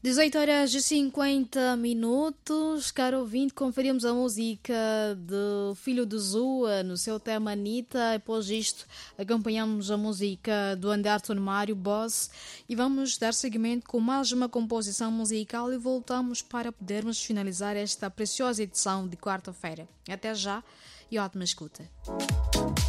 18h50. Caro ouvinte, conferimos a música de Filho de Zua no seu tema Anitta. Após isto, acompanhamos a música do Anderson Mário, Boss, e vamos dar seguimento com mais uma composição musical e voltamos para podermos finalizar esta preciosa edição de quarta-feira. Até já e ótima escuta.